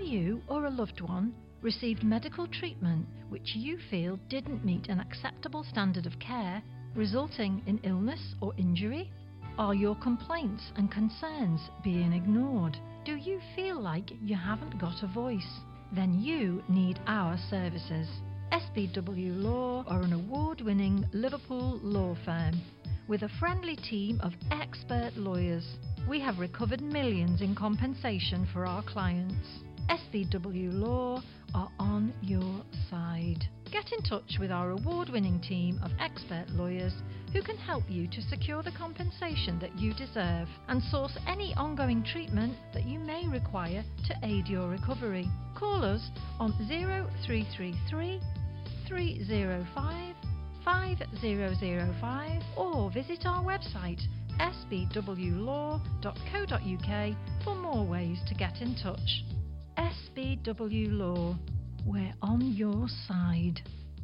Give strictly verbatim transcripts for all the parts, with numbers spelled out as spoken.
you or a loved one received medical treatment which you feel didn't meet an acceptable standard of care, resulting in illness or injury? Are your complaints and concerns being ignored? Do you feel like you haven't got a voice? Then you need our services. S B W Law are an award-winning Liverpool law firm with a friendly team of expert lawyers. We have recovered millions in compensation for our clients. S B W Law are on your side. Get in touch with our award-winning team of expert lawyers who can help you to secure the compensation that you deserve and source any ongoing treatment that you may require to aid your recovery. Call us on zero three three three, three zero five, five zero zero five or visit our website s b w law dot co dot u k for more ways to get in touch. S B W Law, we're on your side.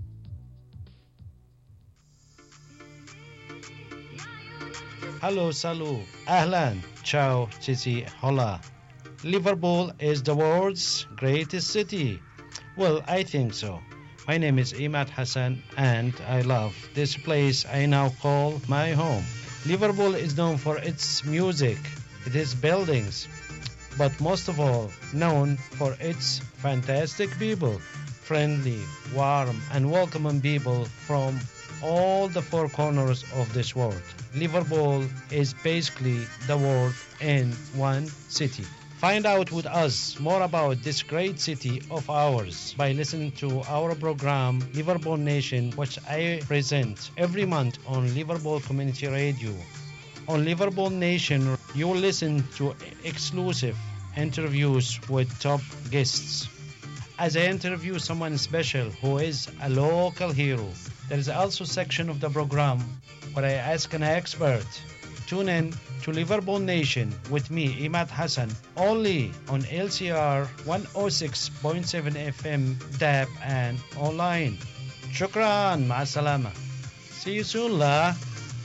Hello, salut, ahlan, ciao, chichi, hola. Liverpool is the world's greatest city. Well, I think so. My name is Imad Hassan and I love this place I now call my home. Liverpool is known for its music, its buildings, but most of all known for its fantastic people, friendly, warm and welcoming people from all the four corners of this world. Liverpool is basically the world in one city. Find out with us more about this great city of ours by listening to our program Liverpool Nation, which I present every month on Liverpool Community Radio. On Liverpool Nation, you will listen to exclusive interviews with top guests. As I interview someone special who is a local hero, there is also a section of the program where I ask an expert. Tune in to Liverpool Nation with me, Imad Hassan, only on L C R one oh six point seven F M, D A B and online. Shukran, ma'asalama. See you soon, la.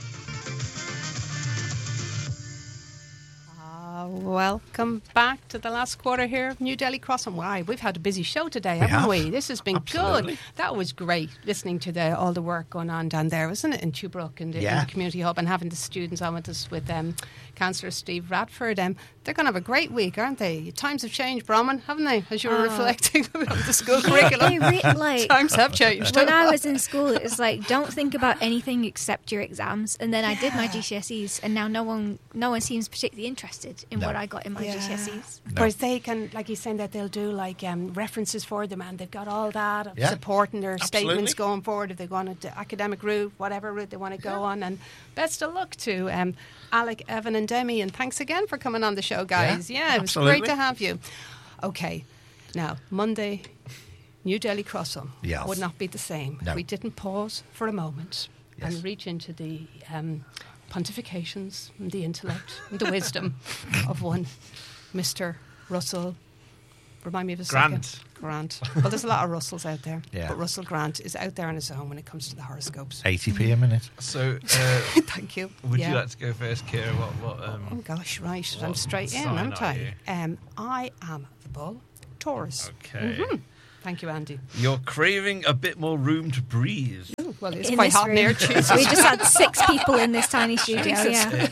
Welcome back to the last quarter here of New Delhi Crossing. Why, we've had a busy show today, haven't have. we? This has been Absolutely. good. That was great, listening to the, all the work going on down there, wasn't it, in Tuebrook and the, Yeah. in the Community Hub, and having the students on with us with um, Councillor Steve Radford. Um, they're going to have a great week, aren't they? Times have changed, Bronwyn, haven't they? As you were Oh. reflecting on the school They curriculum. re- like, Times have changed. when I was in school, it was like, don't think about anything except your exams. And then I did my G C S Es, and now no one, no one seems particularly interested in No. what I got in my Yeah. G C S Es. No. Whereas they can, like he's saying, that they'll do like um, references for them, and they've got all that of Yeah. supporting their Absolutely. statements going forward if they go on an academic route, whatever route they want to go on. And best of luck to um, Alec, Evan, and Demi. And thanks again for coming on the show, guys. Yeah, Yeah, it was absolutely. great to have you. Okay, now Monday, New Delhi Crossing Yes. would not be the same No. if we didn't pause for a moment Yes. and reach into the um, pontifications, and the intellect, and the wisdom of one Mister Russell. Remind me of his Grant. second. Grant. Well, there's a lot of Russells out there, Yeah. but Russell Grant is out there on his own when it comes to the horoscopes. eighty p a minute. So, uh, Thank you. would Yeah. you like to go first, Kira? What? What? Oh Um, gosh, right. I'm what straight in, sign aren't are I? you? Um, I am the bull, Taurus. okay. Mhm. Thank you, Andy. You're craving a bit more room to breathe. Ooh, well, it's In quite this hot in here, room. Tuesday. We just had six people in this tiny studio. Yeah.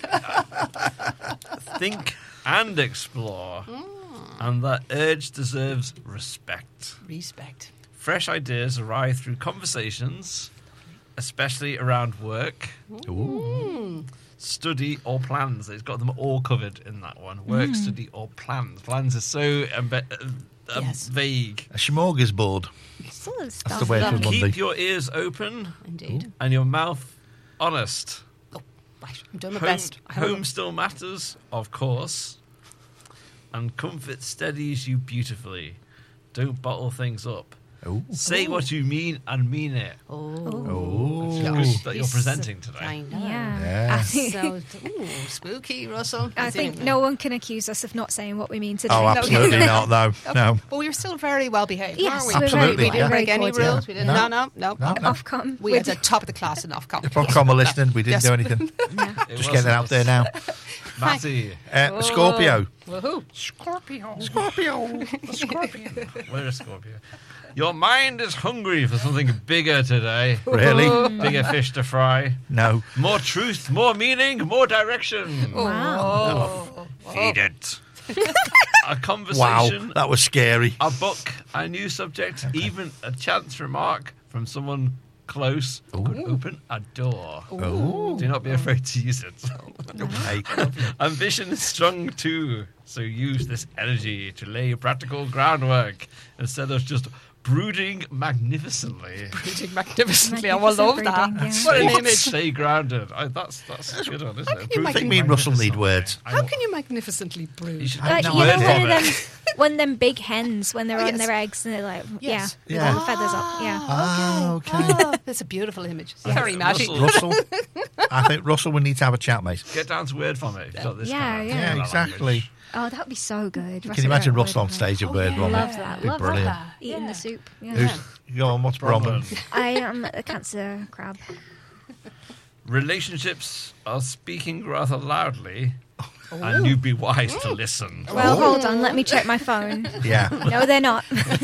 Think and explore. And that urge deserves respect. Respect. Fresh ideas arrive through conversations, especially around work, Ooh. study, or plans. It's got them all covered in that one. Work, study, or plans. Plans are so embe- uh, um, Yes. vague. A smorgasbord. Still a That's the stuff. way for Lovely. Monday. Keep your ears open Indeed. and your mouth honest. Oh, right. I'm doing my Home, best. I have a- home still matters, of course. And comfort steadies you beautifully. Don't bottle things up. Ooh. Say what you mean and mean it. Oh. Oh. It's good that you're This- presenting today. I know. Yeah. Yeah. I think, So, ooh, spooky, Russell. I think no one can accuse us of not saying what we mean today. Oh, absolutely not, though. No. But we were still very well behaved, Yes, weren't we? we were very- Absolutely, We didn't yeah. break any Very good, rules. We didn't. No. No, no, no. No, no. Ofcom. We We're had the top of the class in Ofcom. If Ofcom were listening, we didn't Yes. do anything. It Just wasn't get it out us. there now. Matty. Uh, Scorpio. Woohoo. Scorpio. Scorpio. Scorpio. Where is Scorpio? Your mind is hungry for something bigger today. Really? Bigger fish to fry. No. More truth, more meaning, more direction. Wow. Feed it. A conversation. Wow, that was scary. A book, a new subject, even a chance remark from someone close could open a door. Oh. Do not be afraid to use it. Okay. Ambition is strong too, so use this energy to lay practical groundwork instead of just brooding magnificently. Brooding magnificently. I will love that. Magnificent What an Stay- image. Stay grounded. I, that's that's good one, isn't How it? can you I think Brooding me and Russell need magnificently. words. I How know- can you magnificently brood? You should Like, have you no know, word one for of it. them, one of them big hens when they're Oh, on yes. their eggs and they're like, Yes. yeah, with Yeah. all the feathers up. Yeah. Ah, okay. Oh, that's a beautiful image. Sorry, Matty. Russell, Russell, I think Russell, we need to have a chat, mate. get down to word from it. If you've got this Yeah, kind of- yeah. Yeah, that exactly. language. Oh, that would be so good. Can you imagine Russell on stage at Word yeah. Vomit? Love that. Be Love brilliant. that. Eating the soup. Yeah. Who's, go on, what's Bronwyn? Bronwyn. I am a cancer crab. Relationships are speaking rather loudly, and you'd be wise to listen. Well, hold on. Let me check my phone. Yeah. No, they're not.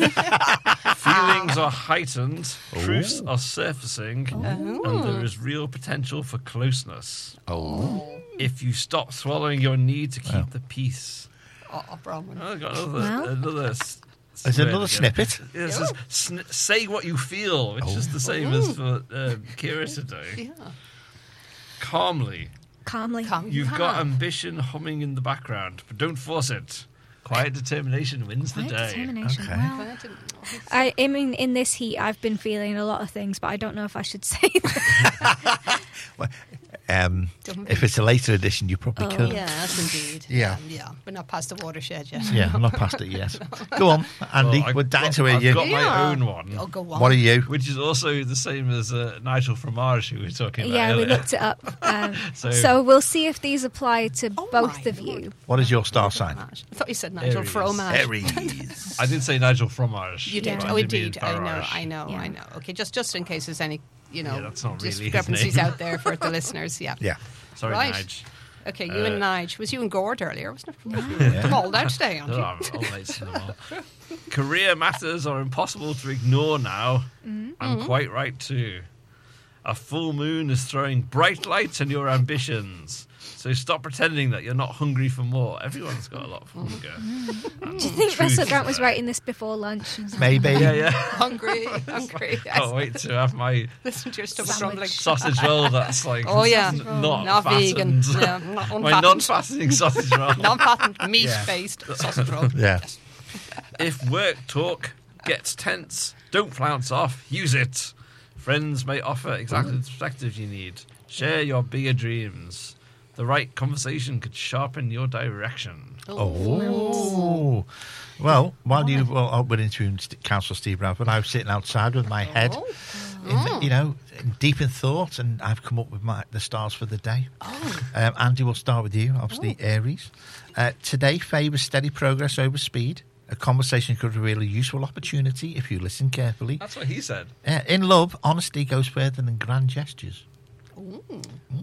Feelings are heightened, truths are surfacing, and there is real potential for closeness. Oh. If you stop swallowing your need to keep Oh. the peace. Oh, Bronwyn. Oh, I've got another, Well. another s- There's word another again. snippet. Yeah, it says, sn- say what you feel, which is the same as for um, Kira today. Yeah. Calmly. Calmly. Calm. You've Yeah. got ambition humming in the background, but don't force it. Quiet determination wins the Quiet day. determination. Okay. Well, I didn't- I, I mean, in this heat, I've been feeling a lot of things, but I don't know if I should say that. Um, Don't if it's a later edition, you probably Oh. could. Yes, indeed. Yeah. Um, yeah. We're not past the watershed yet. Yeah, I'm not past it yet. Go on, Andy. Well, I've we're dying got- to hear I've you. got my Yeah. own one, Oh, go on. What are you? which is also the same as uh, Nigel Fromage, who we were talking about Yeah, we earlier. looked it up. Um, So- so, we'll see if these apply to Oh both my of you. What is your star sign? I thought you said Nigel Aries. Fromage. Aries. I did say Nigel Fromage. You did. Yeah. but Oh, I didn't mean indeed. I know. Farage. I know. Yeah. I know. Okay, just just in case there's any, you know, Yeah, that's not really his discrepancies name. out there for the listeners. Yeah. Yeah. Sorry, Right. Nige. Okay, you Uh, and Nige. Was you and Gord earlier, wasn't it? Yeah. Called out today, aren't Oh, you? I'm all mates in them all. Career matters are impossible to ignore now. I'm quite right too. A full moon is throwing bright light on your ambitions. So stop pretending that you're not hungry for more. Everyone's got a lot of hunger. Do you think Russell Grant was writing this before lunch? Maybe. Yeah, yeah. Hungry, hungry. Yes. Can't wait to have my Listen to your stomach Sandwich. rumbling. sausage roll that's like Oh, yeah. n- not, Not vegan. fattened. No, not My unfattened. non-fattening sausage roll. Non-patent, meat-based sausage roll. Yeah. Yes. If work talk gets tense, don't flounce off. Use it. Friends may offer exactly the perspective you need. Share your bigger dreams. The right conversation could sharpen your direction. Oh. Well, while you well, I went into Councillor Steve Bradford, I was sitting outside with my head, Oh. in, you know, deep in thought, and I've come up with my the stars for the day. Oh. Um, Andy, we'll start with you, obviously, Aries. Uh, today favours steady progress over speed. A conversation could reveal a useful opportunity if you listen carefully. That's what he said. Uh, in love, honesty goes further than grand gestures. Ooh.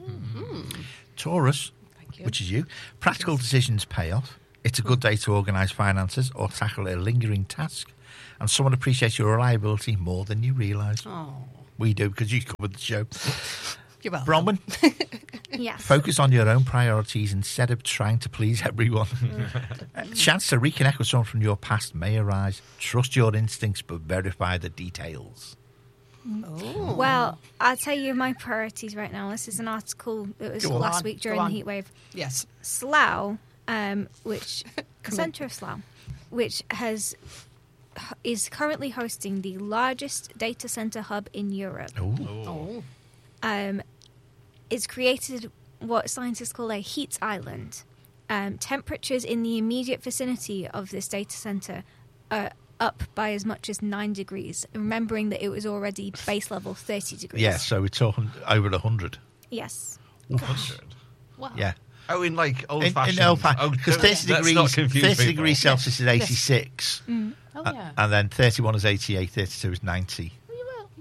Taurus, Thank you. which is you, practical decisions pay off. It's a good day to organise finances or tackle a lingering task. And someone appreciates your reliability more than you realise. Oh. We do, because you covered the show. You're welcome. Bronwyn, Yes. focus on your own priorities instead of trying to please everyone. A chance to reconnect with someone from your past may arise. Trust your instincts, but verify the details. Oh. Well, I'll tell you my priorities right now. This is an article that was Go on. last week Go during on. the heat wave. Yes. Slough, um, which the Come centre of Slough, which has is currently hosting the largest data centre hub in Europe. Oh, Oh. Um, it's created what scientists call a heat island. Um, temperatures in the immediate vicinity of this data centre are up by as much as nine degrees, remembering that it was already base level thirty degrees. yeah, so we're talking over a hundred. Yes. Wow. Yeah. Oh, in like old In, in fashioned. old fa- because thirty let's degrees, not confuse thirty people. degrees Celsius is eighty-six, Oh, uh, yeah. and then thirty-one is eighty-eight, thirty-two is ninety. you will. You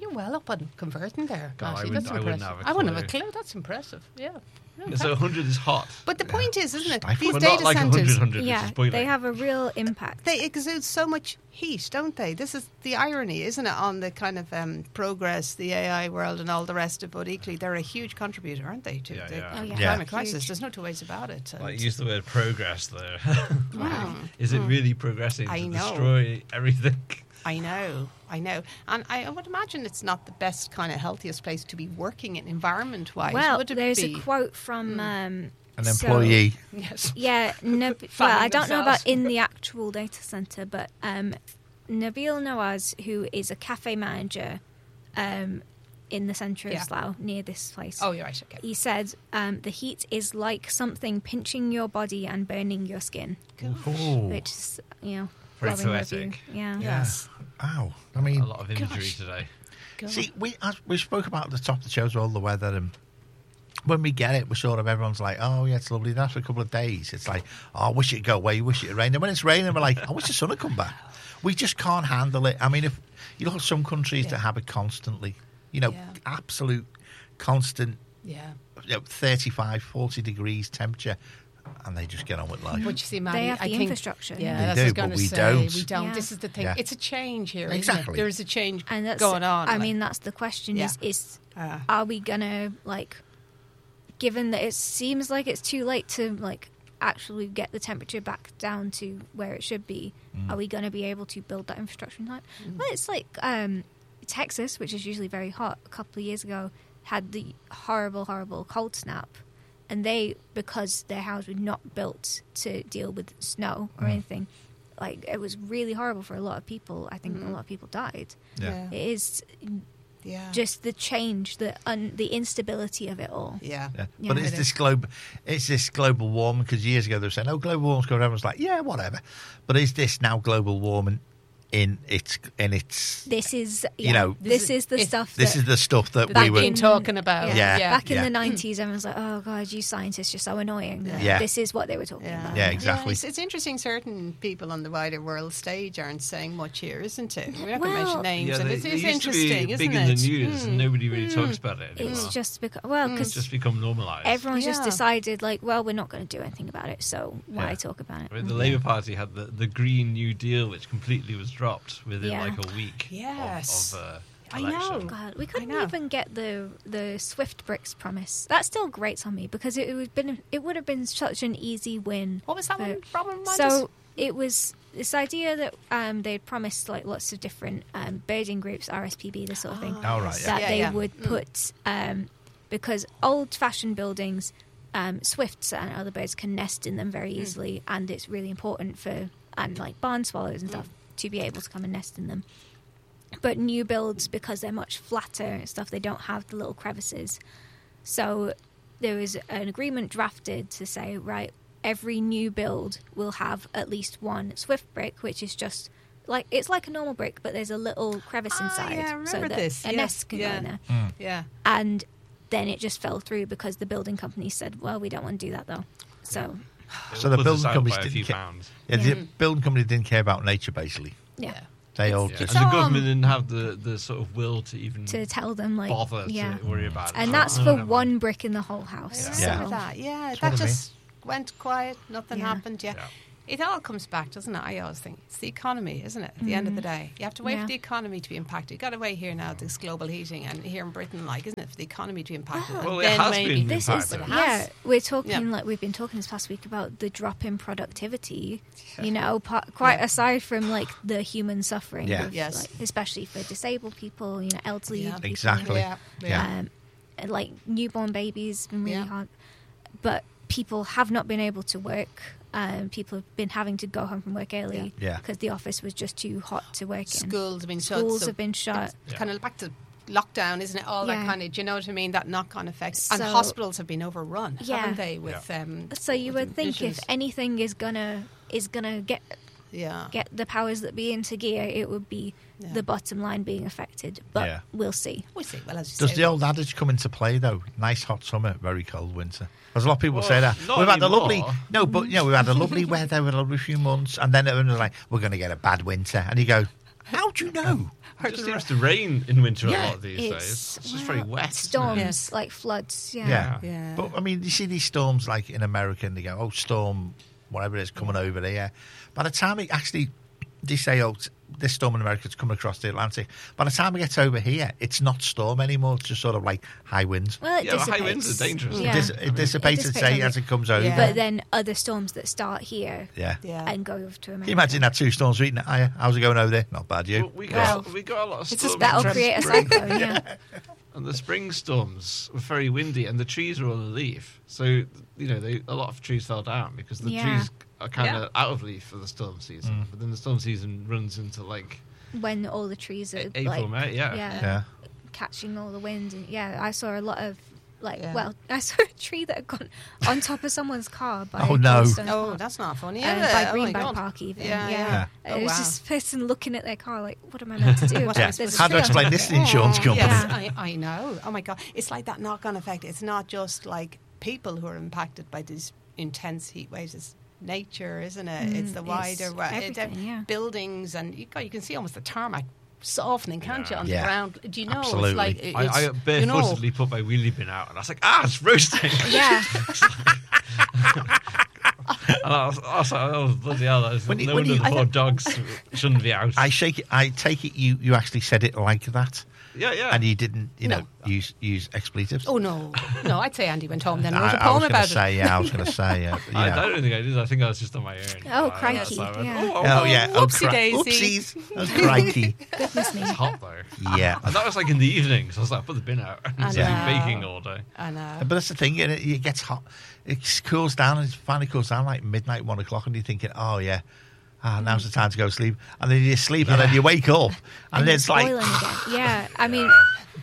you're well up on converting there. God, I Actually, wouldn't- that's I wouldn't impressive. have a I wouldn't have a clue. clue. That's impressive. Yeah. So one hundred is hot. But the point is, isn't it? Stifle. These But data not like one centers, hundred, one hundred, which Yeah, is boiling. they have a real impact. they exude so much heat, don't they? This is the irony, isn't it, on the kind of um, progress, the A I world and all the rest of it. But equally, they're a huge contributor, aren't they, to Yeah, the yeah. Oh, yeah. climate Huge. crisis? There's no two ways about it. And- Like, use the word progress there. Wow. Is it really progressing I to know. destroy everything? I know, I know. And I, I would imagine it's not the best kind of healthiest place to be working in environment-wise. Well, would it there's be? a quote from um, An so- employee. Yes. Yeah, Nab- well, Finding I don't know themselves. about in the actual data center, but um, Nabil Nawaz, who is a cafe manager um, in the center of Yeah. Slough, near this place, Oh, you're right. Okay. he said um, the heat is like something pinching your body and burning your skin, Oh, which is, you know, Very glowing review. poetic. Yeah. Yes. ow. I mean, A lot of imagery Gosh. today. see, we as we spoke about at the top of the show as well, the weather, and when we get it, we're sort of everyone's like, "Oh, yeah, it's lovely." Then after a couple of days, it's like, "Oh, I wish it'd go away. Wish it'd rain." And when it's raining, we're like, "I wish the sun had come back." We just can't handle it. I mean, if you look at some countries Yeah. that have it constantly, you know, Yeah. absolute constant, Yeah. you know, thirty-five, forty degrees temperature, and they just get on with life. But you see, Maddie, They have I the think, infrastructure. Yeah, They that's do, what I was but going to we say. don't. We don't. Yeah. This is the thing. Yeah. It's a change here. Exactly. Isn't it? There is a change And that's going on. I like- mean, that's the question: Yeah. is is Uh, are we gonna like, given that it seems like it's too late to like actually get the temperature back down to where it should be, Mm. are we going to be able to build that infrastructure in time? Well, it's like um, Texas, which is usually very hot, a couple of years ago had the horrible, horrible cold snap, and they, because their house was not built to deal with snow or Mm. anything, like it was really horrible for a lot of people. I think a lot of people died. Yeah. It is yeah. just the change, the un, the instability of it all. yeah. Yeah. Yeah, But it it's is. this global, it's this global warming, because years ago they were saying, "Oh, global warming's going." Everyone's like, "Yeah, whatever." But is this now global warming in its in its? This is, You yeah, know, this this is the is- stuff This that is the stuff that That we were. been talking about. Yeah. back in Yeah. the nineties, everyone's like, "Oh God, you scientists, you're so annoying." Yeah. Yeah. This is what they were talking Yeah. about. Yeah, exactly. it's, it's interesting. Certain people on the wider world stage aren't saying much here, isn't it? We're not going to Well- mention names, Yeah, and they, it they is used to interesting, be isn't big it? in the news, Mm. and nobody really talks about it anymore. It's just because, well, It's because just become normalised. everyone's just Yeah. decided, like, well, we're not going to do anything about it, so why Yeah. talk about it? I mean, the Labour Party had the, the Green New Deal, which completely was dropped within Yeah. like a week Yes. of, of uh, I election. know. God, we I couldn't know. even get the the Swift Bricks promise. That still grates on me because it would been it would have been such an easy win. What was that for- one? Robin, remind us? So it was this idea that um, they'd promised like lots of different um, birding groups, R S P B, this sort of thing, Oh, right, yeah. that Yeah, they yeah. would Mm. put um, because old-fashioned buildings, um, swifts and other birds can nest in them very easily, and it's really important for and like barn swallows and stuff to be able to come and nest in them. But new builds, because they're much flatter and stuff, they don't have the little crevices. So there was an agreement drafted to say, right, every new build will have at least one Swift brick, which is just like, it's like a normal brick, but there's a little crevice Ah, inside. yeah, I so remember that this. a Yes, nest can yeah. go in there. Mm. yeah. And then it just fell through because the building company said, well, we don't want to do that though. So, So the Put building us out companies by a didn't few ca- pounds. Yeah, the Mm. building company didn't care about nature, basically. yeah. They all Yeah. just. And the all- government didn't have the, the sort of will to even To tell them, like, bother yeah. to worry about it. And So, that's I for don't know. one brick in the whole I house. remember So- that. Yeah, what that I mean. just went quiet. Nothing Yeah. happened. Yeah. It all comes back, doesn't it? I always think it's the economy, isn't it? At the end of the day, you have to wait Yeah. for the economy to be impacted. You got to wait here now. This global heating, and here in Britain, like, isn't it, for the economy to be impacted? Well, and it then has maybe been This impacted. is, It has. yeah, we're talking, Yeah. like we've been talking this past week about the drop in productivity, you know, pa- quite Yeah. aside from like the human suffering, Yeah. of, Yes. like, especially for disabled people, you know, elderly Yeah. people. Exactly. Yeah, Yeah. Um, and, like newborn babies, been really Yeah. hard. But people have not been able to work. Um, people have been having to go home from work early Yeah. because the office was just too hot to work in. schools have been shut. Schools so have been shut. It's Yeah. kind of back to lockdown, isn't it? All that Yeah. kind of, do you know what I mean? That knock-on effect. and So- hospitals have been overrun, Yeah. haven't they? With um, So you with would think admissions. if anything is gonna is gonna get yeah, get the powers that be into gear, it would be Yeah. the bottom line being affected. But Yeah. we'll see. we see. Well, as you Does say, the old adage come into play though? Nice hot summer, very cold winter. Because a lot of people Well, say that not we've had a anymore. lovely no, but you know we've had a lovely weather with a lovely few months, and then it was like we're going to get a bad winter, and you go, How do you know? It just seems to rain in winter a Yeah. lot these days. It's just very well, wet. isn't it? Storms, Yes. like floods. Yeah. Yeah. Yeah. But I mean, you see these storms like in America, and they go, "Oh, storm, whatever it is, coming over there." By the time it actually, they say, "Oh, t- this storm in America is coming across the Atlantic." By the time it gets over here, it's not storm anymore. It's just sort of like high winds. Well, it Yeah, well, high dissipates. winds are dangerous. Yeah. It, dis- it dissipates, It and dissipates say a as bit. it comes over. Yeah. But then other storms that start here Yeah. Yeah. and go over to America. Can you imagine that two storms reading higher? How's it going over there? Not bad, you. Well, we got Well, we got a lot of it's a storms. That'll in the create a spring, cyclone. Yeah. And the spring storms were very windy, and the trees were all in leaf. So you know, they, a lot of trees fell down because the Yeah. trees are kind of Yeah. out of leaf for the storm season. Mm. But then the storm season runs into like When all the trees are A- April, like, May. Yeah. yeah, Yeah. catching all the wind. And yeah, I saw a lot of like. Yeah. Well, I saw a tree that had gone on top of someone's car. By Oh, no. Keystone Oh, Park. that's not funny. Uh, is it? by Oh my Greenbank God. Park, even. Yeah, Yeah, yeah. And Oh, it was wow. this person looking at their car, like, "What am I meant to do?" What There's am I Yeah. supposed a How to tree explain on this top to the insurance Oh, company? Yes, I, I know. Oh my God. It's like that knock on effect. It's not just like people who are impacted by these intense heat waves. It's nature, isn't it? Mm, it's the it's wider wa- it's, uh, everything, yeah. buildings, and you, God, you can see almost the tarmac softening, can't you, on Yeah. the ground? Do you know? Absolutely. It's like, it- it's, I, I you know, barefootedly put my wheelie bin out, and I was like, "Ah, it's roasting!" it. Yeah, And I was, I was like, "Oh bloody hell!" I was, When you- no when wonder you- the I poor dogs shouldn't be out. I shake it. I take it. You you actually said it like that, yeah, yeah. and you didn't. You know, No. use use expletives. Oh no, no! I'd say Andy went home then and I, wrote a I was poem going to about say. Yeah, I was going to say. Uh, you I, I know. don't think I did. I think I was just on my own. Oh, I- crikey, so I went, yeah. Oh, oh, Oh yeah. Oh, whoopsie cri- daisy. Oopsies. Oh, crikey. goodness me. It's hot though. Yeah. And that was like in the evening, so I was like, put the bin out. I It's know. like baking all day. it. I know. But that's the thing. It, it gets hot. It cools down, and it finally cools down like midnight, one o'clock, and you're thinking, "Oh yeah, ah, now's the time to go sleep." And then you sleep, and then you wake up, and, And then it's it's like, boiling again. Yeah, I mean,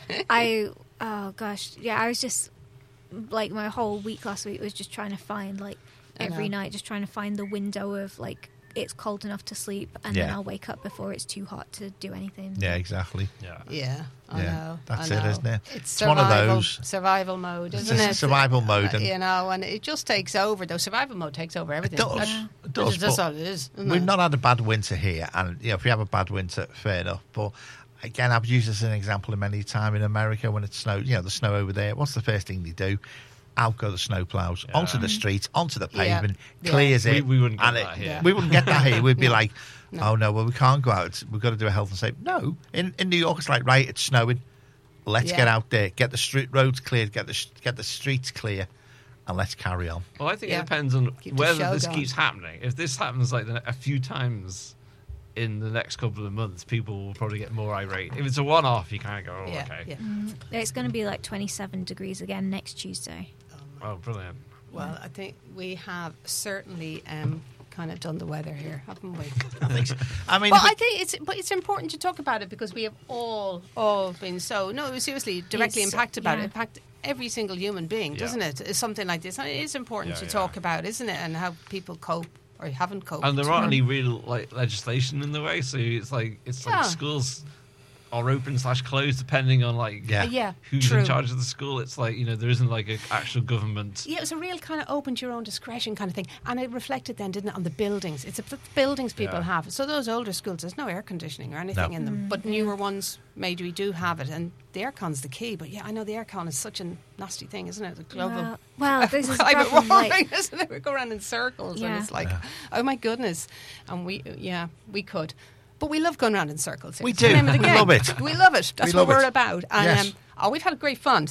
I oh gosh, yeah, I was just like my whole week last week was just trying to find like I every know. night, just trying to find the window of like it's cold enough to sleep, and then Yeah. I'll wake up before it's too hot to do anything. yeah, exactly. Yeah. Yeah, I Yeah, know. that's I it, know. isn't it? It's, It's survival, one of those- survival mode, It's isn't just it? survival mode, Uh, and you know, and it just takes over. Though survival mode takes over everything. does. That's, It does, That's but all it is. Isn't we've it? not had a bad winter here, and you know, if we have a bad winter, fair enough. But again, I've used this as an example in many time in America when it snowed. You know, the snow over there. What's the first thing they do? Out go the snow plows Yeah. onto the streets, onto the Yeah. pavement, Yeah. clears We- it. we wouldn't get and that here. We wouldn't get that here. We'd be No. like, No. oh no, well we can't go out. We've got to do a health and safety. No, in in New York it's like, right, it's snowing. Let's Yeah. get out there, get the street roads cleared, get the sh- get the streets clear, and let's carry on. Well, I think Yeah. it depends on Keep the whether show this going. keeps happening. If this happens like the- a few times in the next couple of months, people will probably get more irate. If it's a one-off, you kind of go, oh, Yeah, okay. yeah. Mm, it's going to be like twenty-seven degrees again next Tuesday. Oh, brilliant. Well, I think we have certainly um, kind of done the weather here, haven't we? I think so. I mean, Well, if it- I think it's but it's important to talk about it because we have all all been so no seriously directly It's- impacted by it. yeah. Impact every single human being, Yeah. doesn't it? It's something like this. And it is important Yeah, to yeah. talk about, isn't it? And how people cope or haven't coped. And there aren't any real like legislation in the way, so it's like it's Yeah. like schools are open slash closed depending on like Yeah. Yeah, who's true. in charge of the school. It's like you know there isn't like an actual government. Yeah, it was a real kind of open to your own discretion kind of thing. And it reflected then, didn't it, on the buildings. It's the buildings people Yeah. have. So those older schools, there's no air conditioning or anything No. in them. But newer ones, maybe we do have it. And the aircon's the key. But yeah, I know the aircon is such a nasty thing, isn't it? The global Well, well, this is the climate problem. warming, Like, isn't it? We go around in circles Yeah. and it's like, Yeah. oh my goodness. And we, yeah, we could. But we love going around in circles. We It's the do. name of the We game. love it. We love it. That's We what love we're it. about. And Yes. um, oh, we've had great fun.